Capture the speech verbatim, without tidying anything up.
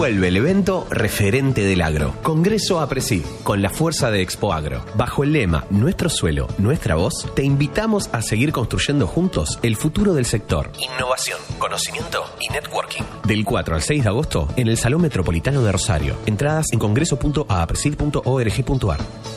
Vuelve el evento referente del agro. Congreso APRESID, con la fuerza de Expo Agro. Bajo el lema Nuestro suelo, nuestra voz, te invitamos a seguir construyendo juntos el futuro del sector. Innovación, conocimiento y networking. Del cuatro al seis de agosto en el Salón Metropolitano de Rosario. Entradas en congreso punto a presid punto org punto ar.